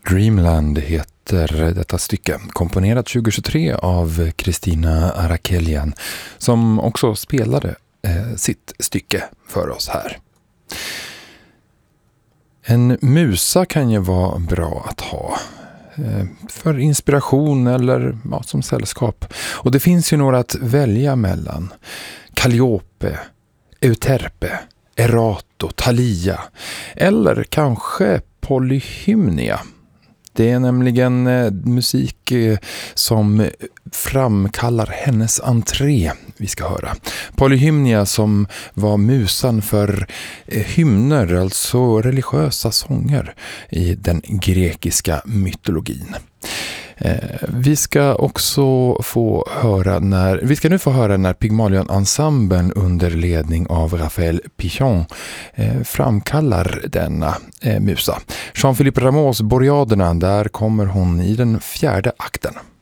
Dreamland heter detta stycke, komponerat 2023 av Christina Arakelian, som också spelade sitt stycke för oss här. En musa kan ju vara bra att ha för inspiration eller som sällskap. Och det finns ju några att välja mellan. Calliope, Euterpe, Erato, Thalia eller kanske Polyhymnia. Det är nämligen musik som framkallar hennes entré vi ska höra. Polyhymnia som var musan för hymner, alltså religiösa sånger i den grekiska mytologin. Vi ska också få höra när Pygmalion-ensemblen under ledning av Raphael Pichon framkallar denna musa. Jean-Philippe Rameaus Boreaderna, där kommer hon i den 4:e akten.